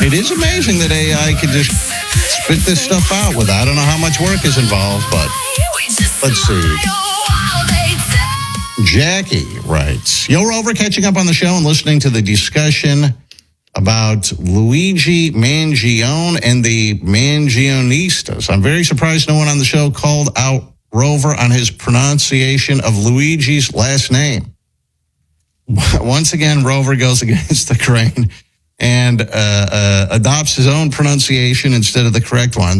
It is amazing that AI can just spit this stuff out I don't know how much work is involved, but let's see. Jackie writes, Yo, Rover, catching up on the show and listening to the discussion about Luigi Mangione and the Mangionistas. I'm very surprised no one on the show called out Rover on his pronunciation of Luigi's last name. Once again, Rover goes against the grain and adopts his own pronunciation instead of the correct one.